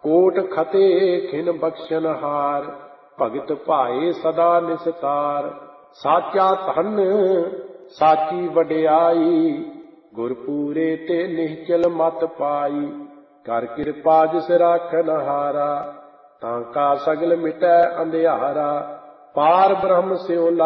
ਕੋਟ ਖਤੇ ਖਿਨ ਬਖਸ਼ਨਹਾਰ, ਭਗਤ ਭਾਏ ਸਦਾ ਨਿਸਤਾਰ। ਸਾਚਾ ਧਨ ਸਾਚੀ ਵਡਿਆਈ, ਗੁਰ ਪੂਰੇ ਤੇ ਨਿਹਚਲ ਮਤ ਪਾਈ। ਕਰ ਕਿਰਪਾ ਜਿਸ ਰਾਖਨਹਾਰਾ, ਤਾਂ ਕਾ ਸਗਲ ਮਿਟੈ ਅੰਧਿਆਰਾ। ਪਾਰ ਬ੍ਰਹਮ ਸਿਉ